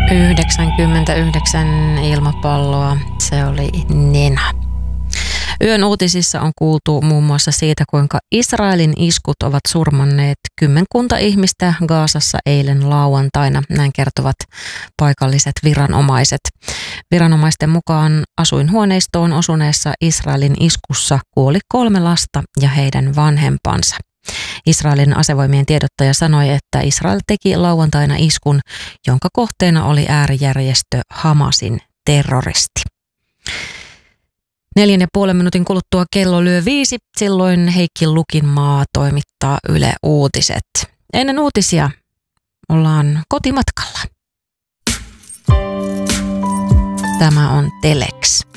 99 ilmapalloa, se oli Nena. Yön uutisissa on kuultu muun muassa siitä, kuinka Israelin iskut ovat surmanneet kymmenkunta ihmistä Gazassa eilen lauantaina, näin kertovat paikalliset viranomaiset. Viranomaisten mukaan asuinhuoneistoon osuneessa Israelin iskussa kuoli 3 lasta ja heidän vanhempansa. Israelin asevoimien tiedottaja sanoi, että Israel teki lauantaina iskun, jonka kohteena oli äärijärjestö Hamasin terroristi. 4,5 minuutin kuluttua kello lyö 5, silloin Heikki Lukinmaa toimittaa Yle Uutiset. Ennen uutisia ollaan kotimatkalla. Tämä on Telex.